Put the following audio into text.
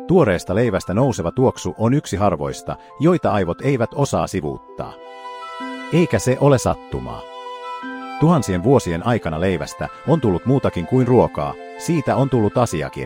Tuoreesta leivästä nouseva tuoksu on yksi harvoista, joita aivot eivät osaa sivuuttaa. Eikä se ole sattumaa. Tuhansien vuosien aikana leivästä on tullut muutakin kuin ruokaa, siitä on tullut asiakirja.